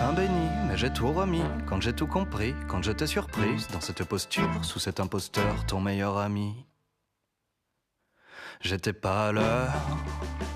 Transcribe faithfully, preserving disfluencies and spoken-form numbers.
matin bénie, mais j'ai tout remis. Quand j'ai tout compris, quand je t'ai surprise dans cette posture, sous cet imposteur, ton meilleur ami. J'étais pas à l'heure,